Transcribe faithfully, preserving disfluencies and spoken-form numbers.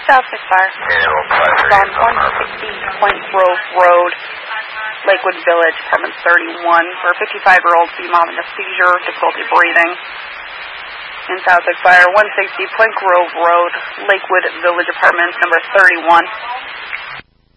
Southwick Fire. On one sixty Point Grove Road, Lakewood Village, apartment thirty-one, for a fifty-five-year-old female having a seizure, difficulty breathing. In Southwick Fire, one sixty Point Grove Road, Lakewood Village, apartments number thirty-one.